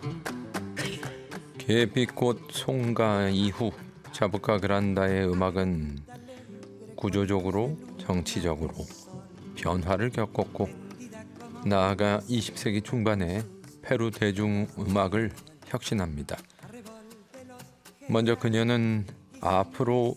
계피꽃 송가 이후 자부카 그란다의 음악은 구조적으로 정치적으로 변화를 겪었고 나아가 20세기 중반에 페루 대중음악을 혁신합니다. 먼저 그녀는 아프로